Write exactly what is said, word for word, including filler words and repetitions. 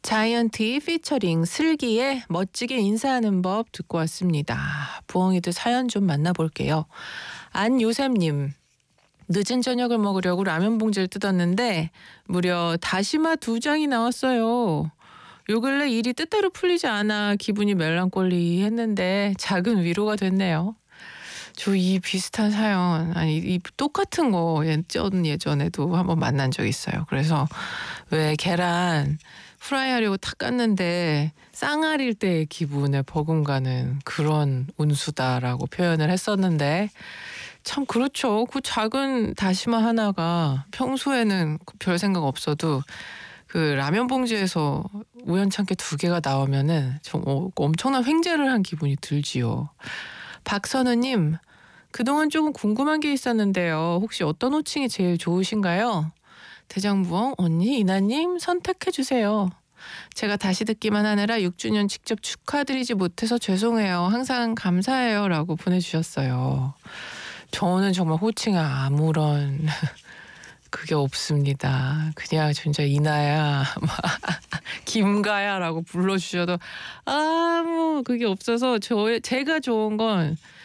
자이언티 피처링 슬기의 멋지게 인사하는 법 듣고 왔습니다. 부엉이들 사연 좀 만나볼게요. 안요샘님, 늦은 저녁을 먹으려고 라면 봉지를 뜯었는데 무려 다시마 두 장이 나왔어요. 요 근래 일이 뜻대로 풀리지 않아 기분이 멜랑콜리했는데 작은 위로가 됐네요. 저 이 비슷한 사연, 아니 이 똑같은 거 예전 예전에도 한번 만난 적 있어요. 그래서 왜 계란 프라이 하려고 탁 깠는데 쌍알일 때의 기분에 버금가는 그런 운수다라고 표현을 했었는데, 참 그렇죠. 그 작은 다시마 하나가 평소에는 별 생각 없어도 그 라면 봉지에서 우연찮게 두 개가 나오면은 좀 어, 엄청난 횡재를 한 기분이 들지요. 박선우님, 그동안 조금 궁금한 게 있었는데요. 혹시 어떤 호칭이 제일 좋으신가요? 대장부엉, 언니, 이나님 선택해주세요. 제가 다시 듣기만 하느라 육 주년 직접 축하드리지 못해서 죄송해요. 항상 감사해요. 라고 보내주셨어요. 저는 정말 호칭에 아무런 그게 없습니다. 그냥 진짜 이나야, 김가야라고 불러주셔도 아무 그게 없어서 저 제가 좋은 건